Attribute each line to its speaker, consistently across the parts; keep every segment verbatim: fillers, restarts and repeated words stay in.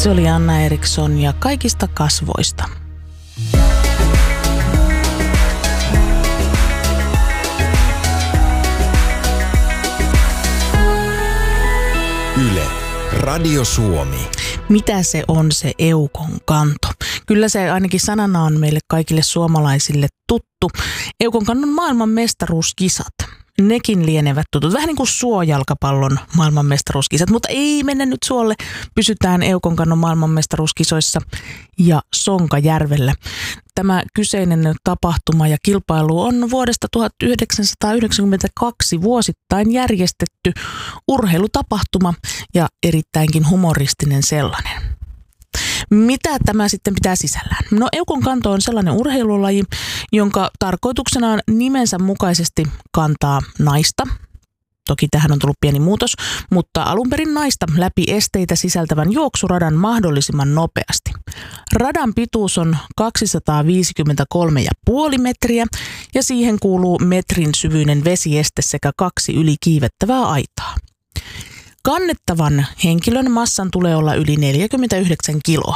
Speaker 1: Se oli Anna Eriksson ja Kaikista kasvoista.
Speaker 2: Yle, Radio Suomi.
Speaker 1: Mitä se on se eukon kanto? Kyllä se ainakin sanana on meille kaikille suomalaisille tuttu. Eukon kannon maailman mestaruuskisat. Nekin lienevät tutut. Vähän niin kuin suojalkapallon maailmanmestaruuskisat, mutta ei mennä nyt suolle. Pysytään Eukon kannon maailmanmestaruuskisoissa ja Sonkajärvellä. Tämä kyseinen tapahtuma ja kilpailu on vuodesta tuhatyhdeksänsataayhdeksänkymmentäkaksi vuosittain järjestetty urheilutapahtuma ja erittäinkin humoristinen sellainen. Mitä tämä sitten pitää sisällään? No Eukon kanto on sellainen urheilulaji, jonka tarkoituksena on nimensä mukaisesti kantaa naista. Toki tähän on tullut pieni muutos, mutta alun perin naista läpi esteitä sisältävän juoksuradan mahdollisimman nopeasti. Radan pituus on kaksisataaviisikymmentäkolme pilkku viisi metriä ja siihen kuuluu metrin syvyinen vesieste sekä kaksi ylikiivettävää aitaa. Kannettavan henkilön massan tulee olla yli neljäkymmentäyhdeksän kiloa.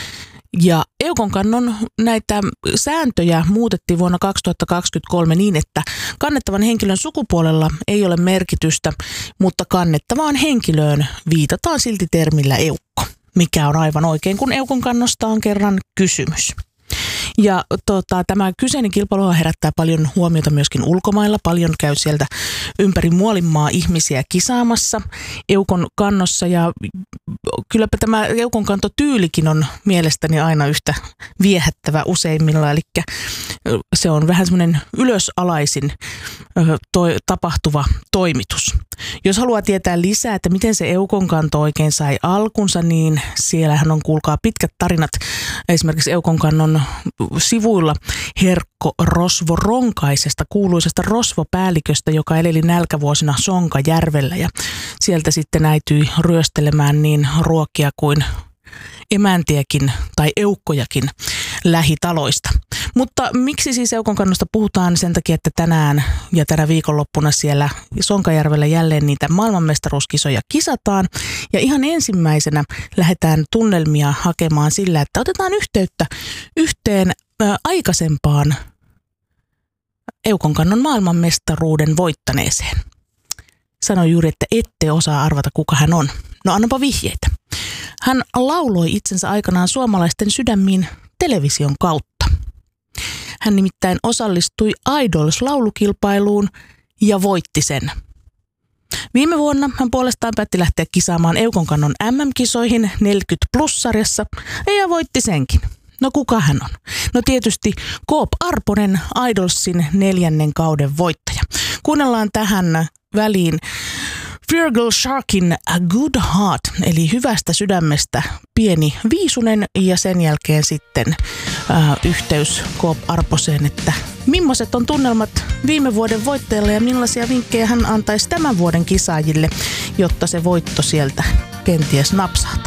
Speaker 1: Ja Eukon kannon näitä sääntöjä muutettiin vuonna kaksituhattakaksikymmentäkolme niin, että kannettavan henkilön sukupuolella ei ole merkitystä, mutta kannettavaan henkilöön viitataan silti termillä eukko, mikä on aivan oikein, kun Eukon kannosta on kerran kysymys. Ja tota, tämä kyseinen kilpailu herättää paljon huomiota myöskin ulkomailla. Paljon käy sieltä ympäri muolinmaa ihmisiä kisaamassa Eukon kannossa. Ja kylläpä tämä Eukon kantotyylikin on mielestäni aina yhtä viehättävä useimmilla. Eli se on vähän semmoinen ylösalaisin toi, tapahtuva toimitus. Jos haluaa tietää lisää, että miten se Eukon kanto oikein sai alkunsa, niin siellähän on, kuulkaa, pitkät tarinat esimerkiksi Eukon kannon sivuilla Herkko Rosvo Ronkaisesta, kuuluisesta rosvopäälliköstä, joka eleli nälkävuosina Sonkajärvellä ja sieltä sitten äityi ryöstelemään niin ruokia kuin emäntiäkin tai eukkojakin lähitaloista. Mutta miksi siis Eukon kannosta puhutaan? Sen takia, että tänään ja tänä viikonloppuna siellä Sonkajärvellä jälleen niitä maailmanmestaruuskisoja kisataan. Ja ihan ensimmäisenä lähdetään tunnelmia hakemaan sillä, että otetaan yhteyttä yhteen ä, aikaisempaan Eukon kannon maailmanmestaruuden voittaneeseen. Sanoin juuri, että ette osaa arvata, kuka hän on. No annapa vihjeitä. Hän lauloi itsensä aikanaan suomalaisten sydämiin television kautta. Hän nimittäin osallistui Idols-laulukilpailuun ja voitti sen. Viime vuonna hän puolestaan päätti lähteä kisaamaan Eukon kannon äm äm-kisoihin neljäkymmentä plus-sarjassa ja voitti senkin. No kuka hän on? No tietysti Coop Arponen, Idolsin neljännen kauden voittaja. Kuunnellaan tähän väliin Virgil Sharkin A Good Heart, eli hyvästä sydämestä pieni viisunen ja sen jälkeen sitten äh, yhteys Coop Arposeen, että millaiset on tunnelmat viime vuoden voittajalle ja millaisia vinkkejä hän antaisi tämän vuoden kisaajille, jotta se voitto sieltä kenties napsahtaa.